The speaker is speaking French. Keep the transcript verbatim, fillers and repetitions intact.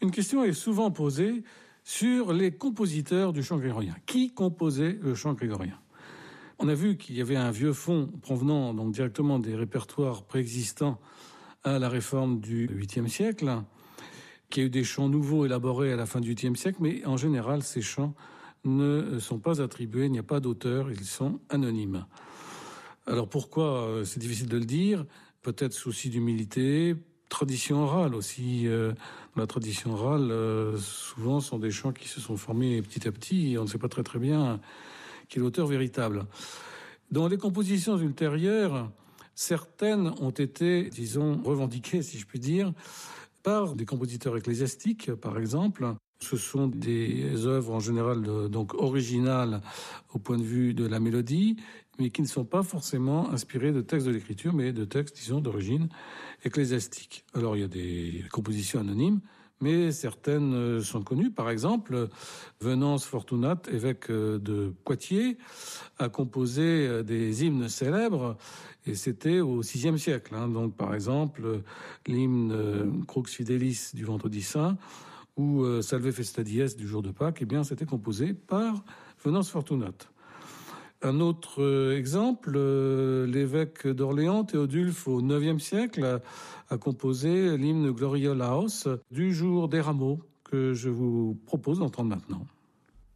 Une question est souvent posée sur les compositeurs du chant grégorien. Qui composait le chant grégorien ? On a vu qu'il y avait un vieux fond provenant donc directement des répertoires préexistants à la réforme du huitième siècle, qu'il y a eu des chants nouveaux élaborés à la fin du huitième siècle, mais en général, ces chants ne sont pas attribués, il n'y a pas d'auteur, ils sont anonymes. Alors pourquoi ? C'est difficile de le dire. Peut-être souci d'humilité, tradition orale aussi. Euh, dans la tradition orale, euh, souvent, ce sont des chants qui se sont formés petit à petit et on ne sait pas très très bien qui est l'auteur véritable. Dans les compositions ultérieures, certaines ont été, disons, revendiquées, si je puis dire, par des compositeurs ecclésiastiques, par exemple. Ce sont des œuvres en général euh, donc originales au point de vue de la mélodie, mais qui ne sont pas forcément inspirées de textes de l'écriture, mais de textes, disons, d'origine ecclésiastique. Alors, il y a des compositions anonymes, mais certaines sont connues. Par exemple, Venance Fortunat, évêque de Poitiers, a composé des hymnes célèbres, et c'était au sixième siècle. Hein. Donc, par exemple, l'hymne Crux Fidelis du Vendredi Saint, ou euh, Salve Festa Dies du jour de Pâques, eh bien, c'était composé par Venance Fortunat. Un autre euh, exemple, euh, l'évêque d'Orléans, Théodulphe, au neuvième siècle, a, a composé l'hymne Gloria Laos du jour des rameaux, que je vous propose d'entendre maintenant.